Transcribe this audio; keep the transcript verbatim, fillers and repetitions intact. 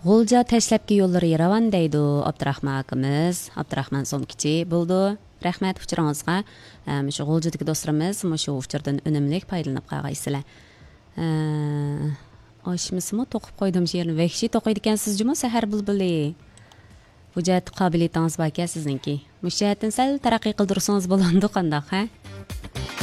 G'ulja tashlabki yo'llari yaravan deydi Abdurahmon akamiz. Abdurahmon Somkichi bo'ldi. Rahmat uchuringizga. Shu G'uljadagi do'stlarimiz shu uchurdan unumli foydalanib qolgaysizlar. Oshmisimi to'qib qo'ydim she'rni. Vahshiy to'qiydi ekansiz juma sahar bulbuli. Bu jihat qobiliyatingiz bor ekan sizningki. Mushatdan sal taraqqiy qildirsangiz bo'ladi qandoq, ha?